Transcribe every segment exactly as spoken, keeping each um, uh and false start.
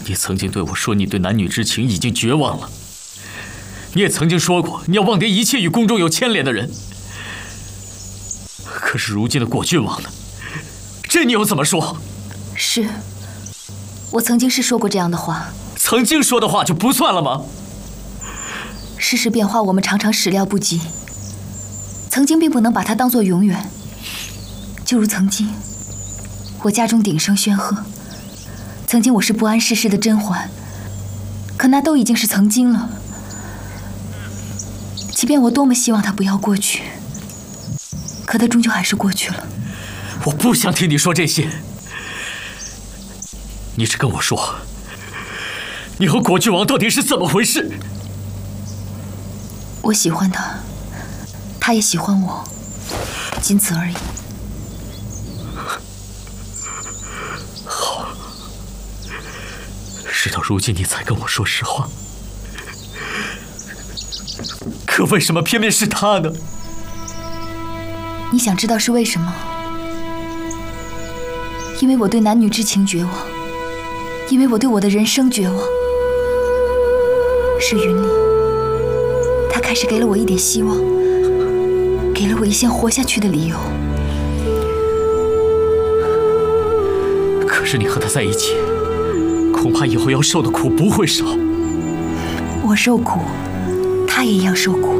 你曾经对我说，你对男女之情已经绝望了。你也曾经说过，你要忘掉一切与宫中有牵连的人。可是如今的果郡王呢？这你又怎么说？ 是，我曾经是说过这样的话。 曾经说的话就不算了吗？ 世事变化，我们常常始料不及。曾经并不能把它当作永远。就如曾经，我家中鼎声喧赫。曾经我是不谙世事的甄嬛，可那都已经是曾经了。即便我多么希望它不要过去，可它终究还是过去了。 我不想听你说这些。你只跟我说，你和果郡王到底是怎么回事？ 我喜欢他，他也喜欢我，仅此而已。 好，事到如今你才跟我说实话，可为什么偏偏是他呢？ 你想知道是为什么？因为我对男女之情绝望，因为我对我的人生绝望。是云里，他开始给了我一点希望，给了我一线活下去的理由。 可是你和他在一起，恐怕以后要受的苦不会少。 我受苦，他也一样受苦。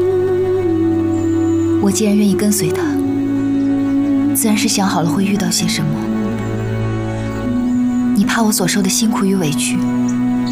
我既然愿意跟随他，自然是想好了会遇到些什么。你怕我所受的辛苦与委屈，